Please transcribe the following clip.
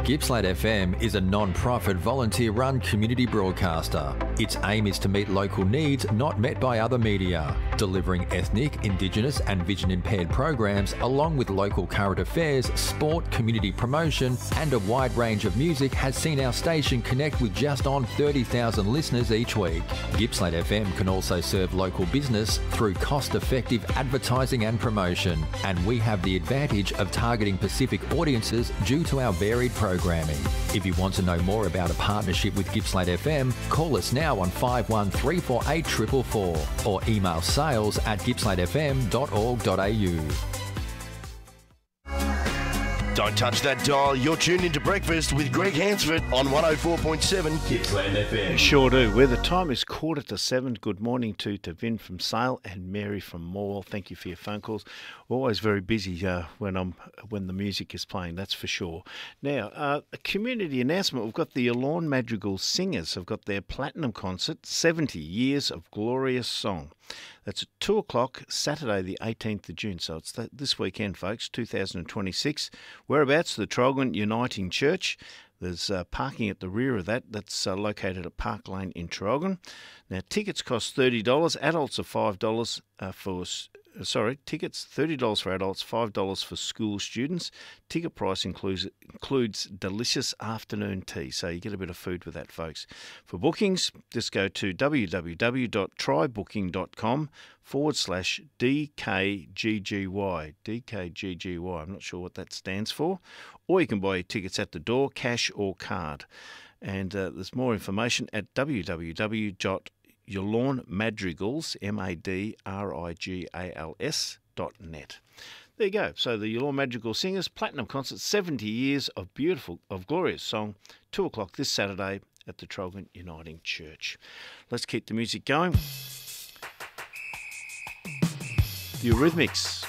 Gippsland FM is a non-profit, volunteer-run community broadcaster. Its aim is to meet local needs not met by other media, delivering ethnic, Indigenous and vision-impaired programs along with local current affairs, sport, community promotion and a wide range of music has seen our station connect with just on 30,000 listeners each week. Gippsland FM can also serve local business through cost-effective advertising and promotion, and we have the advantage of targeting Pacific audiences due to our varied programming. If you want to know more about a partnership with Gippsland FM, call us now on 513484 444 or email sales@gippslandfm.org.au. Don't touch that dial. You're tuned into Breakfast with Greg Hansford on 104.7 Gippsland FM. Sure do. Where the time is 6:45. Good morning to Vin from Sale and Mary from Morwell. Thank you for your phone calls. Always very busy when the music is playing, that's for sure. Now, a community announcement. We've got the Lawn Madrigal Singers. Have got their platinum concert, 70 Years of Glorious Song. That's at 2 o'clock, Saturday the 18th of June. So it's this weekend, folks, 2026. Whereabouts? The Troggan Uniting Church. There's parking at the rear of that. That's located at Park Lane in Troggan. Now, tickets cost $30. Adults are $5 tickets, $30 for adults, $5 for school students. Ticket price includes delicious afternoon tea, so you get a bit of food with that, folks. For bookings, just go to www.trybooking.com/DKGGY. DKGGY, I'm not sure what that stands for. Or you can buy your tickets at the door, cash or card. And there's more information at www.yourlawnmadrigals, MADRIGALS.net. There you go. So the Your Lawn Madrigal Singers Platinum Concert, 70 years of glorious song, 2 o'clock this Saturday at the Troggan Uniting Church. Let's keep the music going. The Eurythmics.